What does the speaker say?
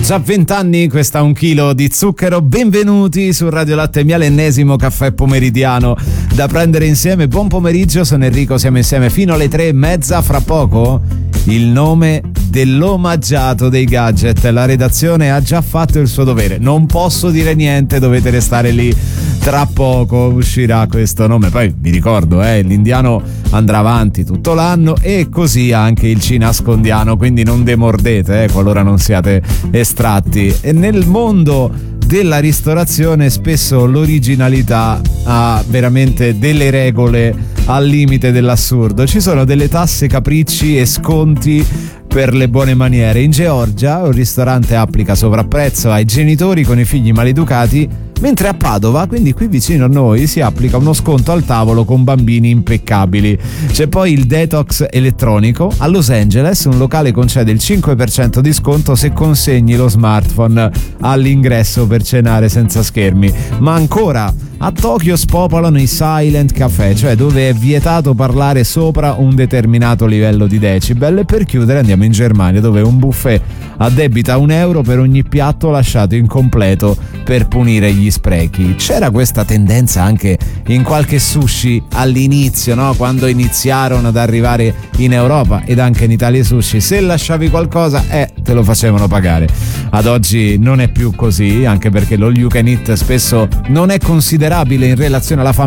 Già 20 anni, questa 1 chilo di zucchero. Benvenuti su Radio Latte e Miele, ennesimo caffè pomeridiano da prendere insieme. Buon pomeriggio, sono Enrico, siamo insieme fino alle 3:30. Fra poco il nome dell'omaggiato dei gadget. La redazione ha già fatto il suo dovere, non posso dire niente, dovete restare lì. Tra poco uscirà questo nome. Poi vi ricordo, l'indiano andrà avanti tutto l'anno e così anche il cinascondiano, quindi non demordete qualora non siate estratti. E nel mondo della ristorazione spesso l'originalità ha veramente delle regole al limite dell'assurdo. Ci sono delle tasse, capricci e sconti per le buone maniere. In Georgia un ristorante applica sovrapprezzo ai genitori con i figli maleducati, mentre a Padova, quindi qui vicino a noi, si applica uno sconto al tavolo con bambini impeccabili. C'è poi il detox elettronico. A Los Angeles un locale concede il 5% di sconto se consegni lo smartphone all'ingresso per cenare senza schermi. Ma ancora, a Tokyo spopolano i silent caffè, cioè dove è vietato parlare sopra un determinato livello di decibel. E per chiudere andiamo in Germania, dove un buffet addebita €1 per ogni piatto lasciato incompleto per punire gli sprechi. C'era questa tendenza anche in qualche sushi all'inizio, no? Quando iniziarono ad arrivare in Europa ed anche in Italia i sushi, se lasciavi qualcosa te lo facevano pagare. Ad oggi non è più così, anche perché lo you can eat spesso non è considerabile in relazione alla